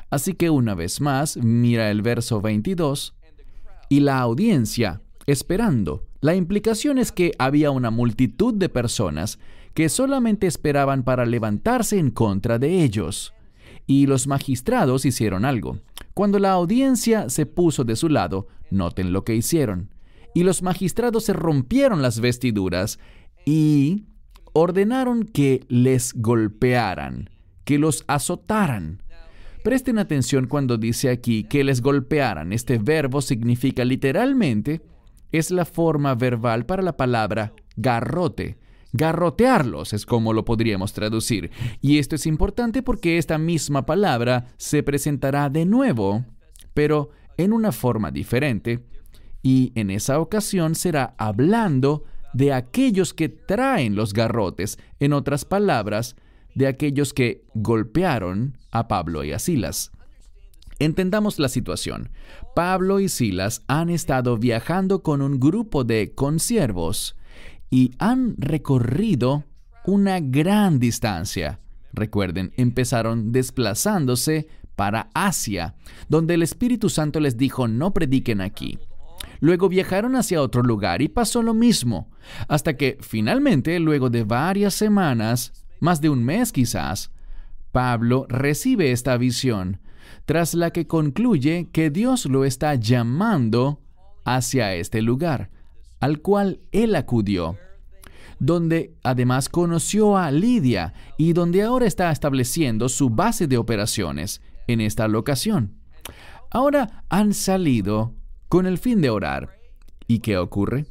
Así que una vez más, mira el verso 22, y la audiencia, esperando. La implicación es que había una multitud de personas que solamente esperaban para levantarse en contra de ellos. Y los magistrados hicieron algo. Cuando la audiencia se puso de su lado, noten lo que hicieron. Y los magistrados se rompieron las vestiduras y ordenaron que les golpearan, que los azotaran. Presten atención cuando dice aquí que les golpearan. Este verbo significa literalmente, es la forma verbal para la palabra garrote. Garrotearlos es como lo podríamos traducir. Y esto es importante porque esta misma palabra se presentará de nuevo, pero en una forma diferente. Y en esa ocasión será hablando de aquellos que traen los garrotes. En otras palabras, de aquellos que golpearon a Pablo y a Silas. Entendamos la situación. Pablo y Silas han estado viajando con un grupo de consiervos y han recorrido una gran distancia. Recuerden, empezaron desplazándose para Asia, donde el Espíritu Santo les dijo no prediquen aquí. Luego viajaron hacia otro lugar y pasó lo mismo, hasta que finalmente, luego de varias semanas, más de un mes quizás, Pablo recibe esta visión, tras la que concluye que Dios lo está llamando hacia este lugar, al cual él acudió, donde además conoció a Lidia y donde ahora está estableciendo su base de operaciones en esta locación. Ahora han salido con el fin de orar. ¿Y qué ocurre?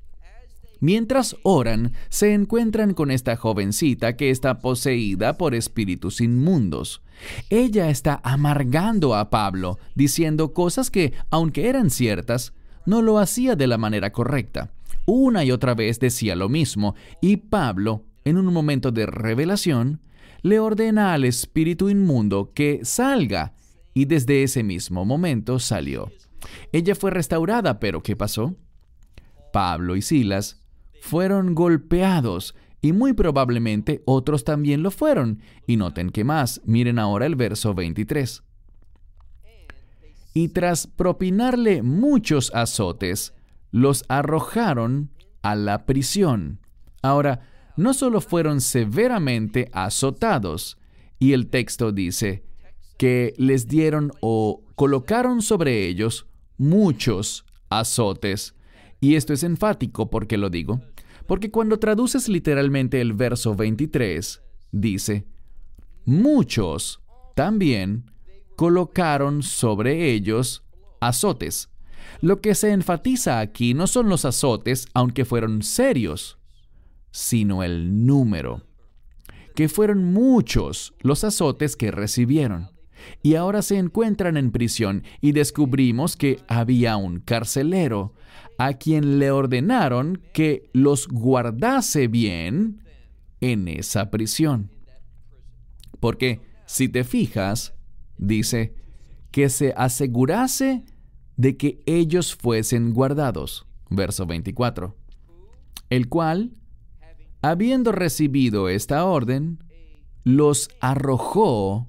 Mientras oran, se encuentran con esta jovencita que está poseída por espíritus inmundos. Ella está amargando a Pablo, diciendo cosas que, aunque eran ciertas, no lo hacía de la manera correcta. Una y otra vez decía lo mismo, y Pablo, en un momento de revelación, le ordena al espíritu inmundo que salga, y desde ese mismo momento salió. Ella fue restaurada, pero ¿qué pasó? Pablo y Silas fueron golpeados y muy probablemente otros también lo fueron. Y noten que más, miren ahora el verso 23. Y tras propinarle muchos azotes, los arrojaron a la prisión. Ahora, no solo fueron severamente azotados, y el texto dice que les dieron o colocaron sobre ellos muchos azotes. Y esto es enfático, ¿por qué lo digo? Porque cuando traduces literalmente el verso 23, dice, muchos también colocaron sobre ellos azotes. Lo que se enfatiza aquí no son los azotes, aunque fueron serios, sino el número, que fueron muchos los azotes que recibieron. Y ahora se encuentran en prisión y descubrimos que había un carcelero a quien le ordenaron que los guardase bien en esa prisión. Porque, si te fijas, dice que se asegurase de que ellos fuesen guardados. Verso 24. El cual, habiendo recibido esta orden, los arrojó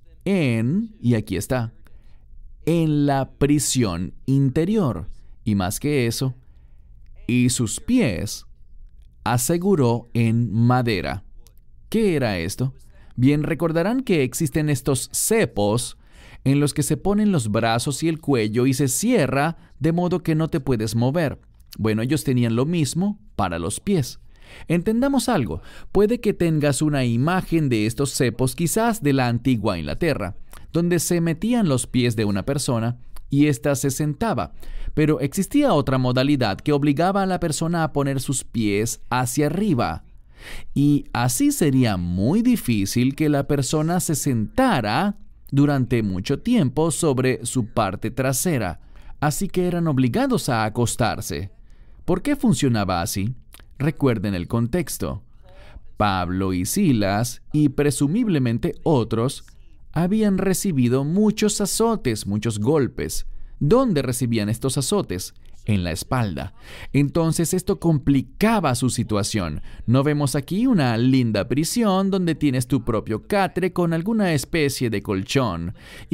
y aquí está, en la prisión interior. Y más que eso, y sus pies aseguró en madera. ¿Qué era esto? Bien, recordarán que existen estos cepos en los que se ponen los brazos y el cuello y se cierra de modo que no te puedes mover. Bueno, ellos tenían lo mismo para los pies. Entendamos algo, puede que tengas una imagen de estos cepos quizás de la antigua Inglaterra, donde se metían los pies de una persona y ésta se sentaba, pero existía otra modalidad que obligaba a la persona a poner sus pies hacia arriba. Y así sería muy difícil que la persona se sentara durante mucho tiempo sobre su parte trasera, así que eran obligados a acostarse. ¿Por qué funcionaba así? Recuerden el contexto. Pablo y Silas, y presumiblemente otros, habían recibido muchos azotes, muchos golpes. ¿Dónde recibían estos azotes? En la espalda. Entonces esto complicaba su situación. No vemos aquí una linda prisión donde tienes tu propio catre con alguna especie de colchón.